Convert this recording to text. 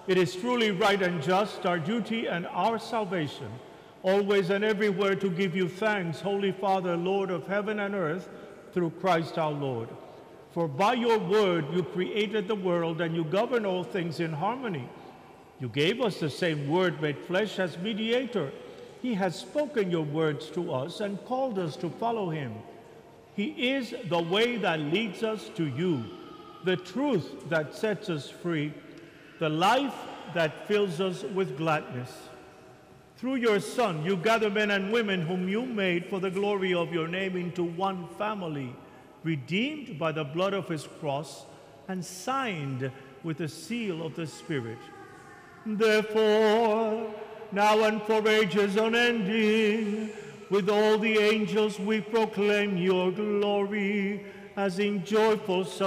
It is truly right and just, our duty and our salvation, always and everywhere to give you thanks, Holy Father, Lord of heaven and earth, through Christ our Lord. For by your word you created the world and you govern all things in harmony. You gave us the same word made flesh as mediator. He has spoken your words to us and called us to follow him. He is the way that leads us to you, the truth that sets us free, the life that fills us with gladness. Through your Son, you gather men and women whom you made for the glory of your name into one family, redeemed by the blood of his cross and signed with the seal of the Spirit. Therefore, now and for ages unending, with all the angels we proclaim your glory, as in joyful